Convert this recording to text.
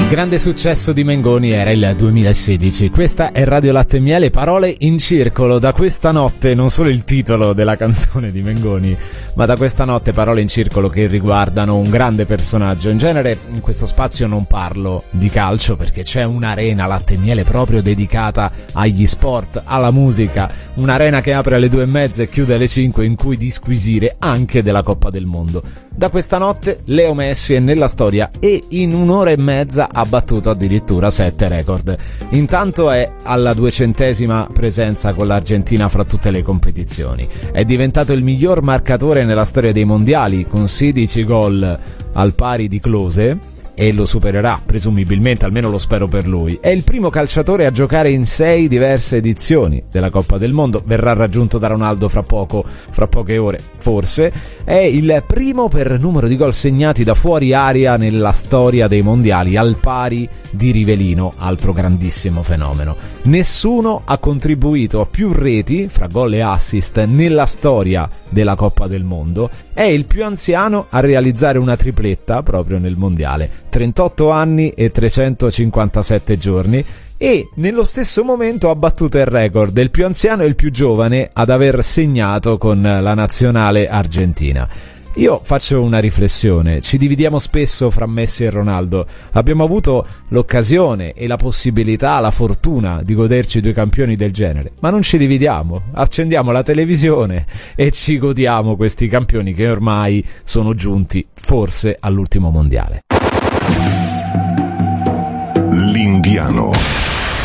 Grande successo di Mengoni era il 2016. Questa è Radio Latte e Miele, parole in circolo. Da questa notte, non solo il titolo della canzone di Mengoni, ma da questa notte parole in circolo che riguardano un grande personaggio. In genere in questo spazio non parlo di calcio perché c'è un'arena Latte e Miele proprio dedicata agli sport, alla musica, un'arena che apre alle 2:30 e chiude alle 5, in cui disquisire anche della Coppa del Mondo. Da questa notte Leo Messi è nella storia e in un'ora e mezza ha battuto addirittura 7 record. Intanto è alla 200ª presenza con l'Argentina fra tutte le competizioni. È diventato il miglior marcatore nella storia dei mondiali con 16 gol al pari di Klose, e lo supererà presumibilmente, almeno lo spero per lui. È il primo calciatore a giocare in 6 diverse edizioni della Coppa del Mondo, verrà raggiunto da Ronaldo fra poche ore forse. È il primo per numero di gol segnati da fuori area nella storia dei mondiali, al pari di Rivelino, altro grandissimo fenomeno. Nessuno ha contribuito a più reti fra gol e assist nella storia della Coppa del Mondo. È il più anziano a realizzare una tripletta proprio nel mondiale, 38 anni e 357 giorni, e nello stesso momento ha battuto il record del più anziano e il più giovane ad aver segnato con la nazionale argentina. Io faccio una riflessione: ci dividiamo spesso fra Messi e Ronaldo. Abbiamo avuto l'occasione e la possibilità, la fortuna di goderci 2 campioni del genere, ma non ci dividiamo, accendiamo la televisione e ci godiamo questi campioni che ormai sono giunti forse all'ultimo mondiale. L'Indiano.